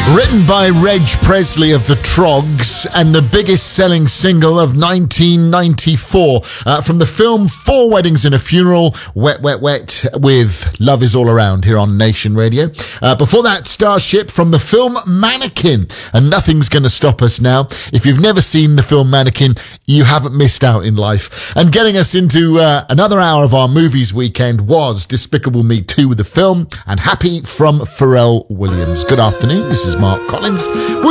Written by Reg Presley of the Troggs and the biggest selling single of 1994 from the film Four Weddings and a Funeral, Wet, Wet, Wet with Love Is All Around here on Nation Radio. Before that, Starship from the film Mannequin and Nothing's Gonna Stop Us Now. If you've never seen the film Mannequin, you haven't missed out in life. And getting us into another hour of our movies weekend was Despicable Me 2 with the film and Happy from Pharrell Williams. Good afternoon, this is Mark Collins.